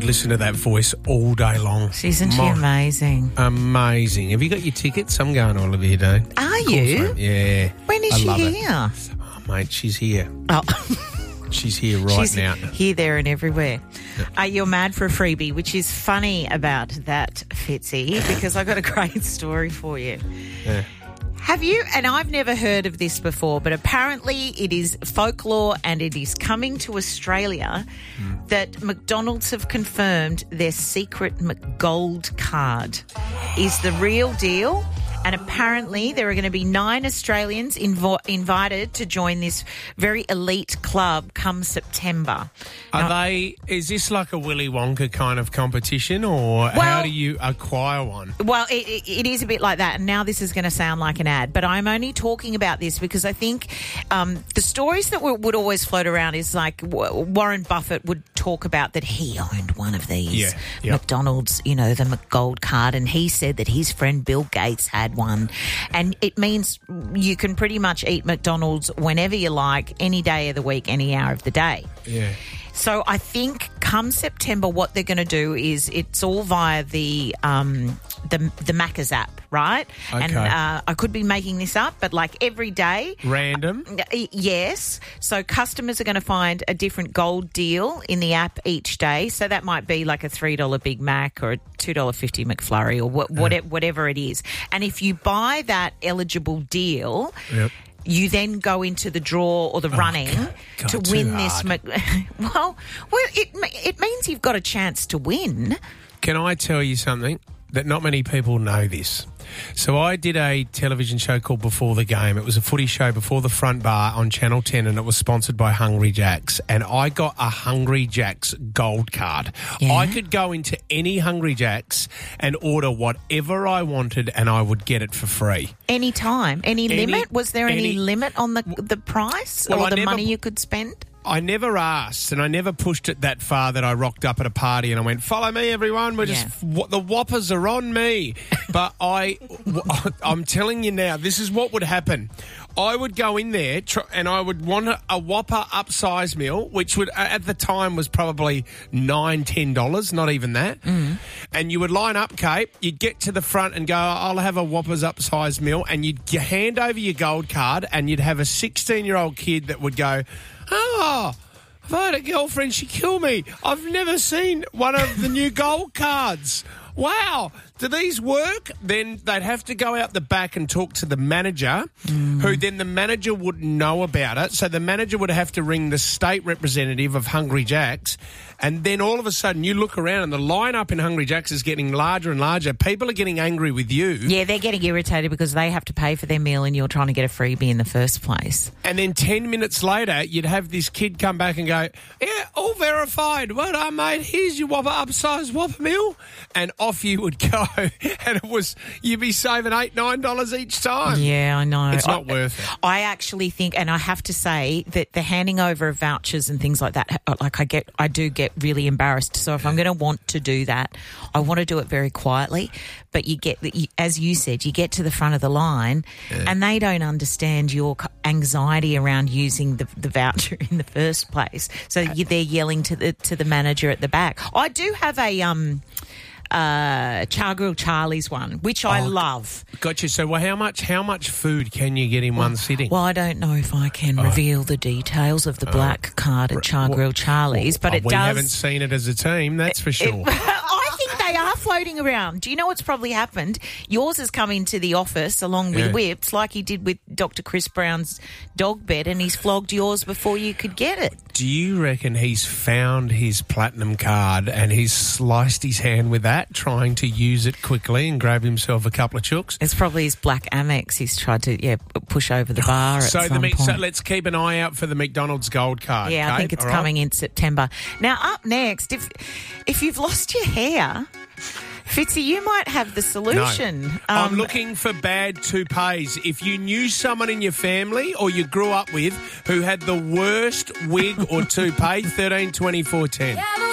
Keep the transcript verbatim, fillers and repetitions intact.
listen to that voice all day long. Isn't she My- amazing? Amazing. Have you got your tickets? I'm going Olivia Day. Are you? Yeah. When is I she love it. here? Oh, mate, she's here. Oh, She's here right she's now. here, there, and everywhere. Uh, you're mad for a freebie, which is funny about that, Fitzy, because I got a great story for you. Yeah. Have you, and I've never heard of this before, but apparently it is folklore and it is coming to Australia mm. that McDonald's have confirmed their secret McGold card is the real deal. And apparently there are going to be nine Australians invo- invited to join this very elite club come September. Are Now, they? Is this like a Willy Wonka kind of competition, or Well- how do you acquire one? Well, it, it, it is a bit like that, and now this is going to sound like an ad, but I'm only talking about this because I think um, the stories that w- would always float around is like w- Warren Buffett would talk about that he owned one of these Yeah, yep. McDonald's, you know, the McGold card, and he said that his friend Bill Gates had one, and it means you can pretty much eat McDonald's whenever you like, any day of the week, any hour of the day. Yeah. So I think come September, what they're going to do is it's all via the um, the the Macca's app, right? Okay. And uh, I could be making this up, but like every day, Random. Y- Yes. So customers are going to find a different gold deal in the app each day. So that might be like a three dollar Big Mac or a two dollars fifty McFlurry or what, what, Yeah. whatever it is. And if you buy that eligible deal, Yep. you then go into the draw or the running God, God, to too win this. hard. Mc- well, well, it it means you've got a chance to win. Can I tell you something that not many people know this? So I did a television show called Before the Game. It was a footy show before the front bar on Channel ten, and it was sponsored by Hungry Jack's. And I got a Hungry Jack's gold card. Yeah. I could go into any Hungry Jack's and order whatever I wanted, and I would get it for free. Any time, any, Any- limit? Was there any, any- limit on the the price Well, or I the never- money you could spend? I never asked, and I never pushed it that far that I rocked up at a party and I went, "Follow me, everyone. We're just Yeah. the whoppers are on me." But I, I'm telling you now, this is what would happen. I would go in there tr- and I would want a, a Whopper upsize meal, which would at the time was probably nine, ten dollars, not even that. Mm. And you would line up, Kate. You'd get to the front and go, "I'll have a Whopper's upsize meal," and you'd g- hand over your gold card, and you'd have a sixteen-year-old kid that would go, "Oh, if I had a girlfriend, she'd kill me. I've never seen one of the new gold cards. Wow, do these work?" Then they'd have to go out the back and talk to the manager, mm. who then the manager wouldn't know about it. So the manager would have to ring the state representative of Hungry Jack's. And then all of a sudden you look around and the lineup in Hungry Jack's is getting larger and larger. People are getting angry with you. Yeah, they're getting irritated because they have to pay for their meal and you're trying to get a freebie in the first place. And then ten minutes later, you'd have this kid come back and go, "Yeah, all verified. Well done, mate. Here's your Whopper upsize Whopper meal." And off you would go. And it was, you'd be saving eight dollars, nine dollars each time. Yeah, I know. It's not I, worth it. I actually think, and I have to say that the handing over of vouchers and things like that, like I get, I do get really embarrassed. So if I'm going to want to do that, I want to do it very quietly. But you get, as you said, you get to the front of the line, yeah. and they don't understand your anxiety around using the, the voucher in the first place. So uh, they're yelling to the to the manager at the back. I do have a um. Uh, Char Grill Charlie's one, which I oh, love. Gotcha. So, well, how much how much food can you get in one sitting? Well, I don't know if I can oh. reveal the details of the black oh. card at Char Grill Charlie's, but oh, it we does. We haven't seen it as a team, that's for sure. It, I think they are floating around. Do you know what's probably happened? Yours has come into the office along with yeah. Whips, like he did with Doctor Chris Brown's dog bed, and he's flogged yours before you could get it. Do you reckon he's found his platinum card and he's sliced his hand with that, trying to use it quickly and grab himself a couple of chooks? It's probably his black Amex he's tried to yeah push over the bar at so some the, point. So let's keep an eye out for the McDonald's gold card. Yeah, Kate? I think it's All coming right? in September. Now, up next, if if you've lost your hair, Fitzy, you might have the solution. No. Um, I'm looking for bad toupees. If you knew someone in your family or you grew up with who had the worst wig or toupee, thirteen twenty-four ten.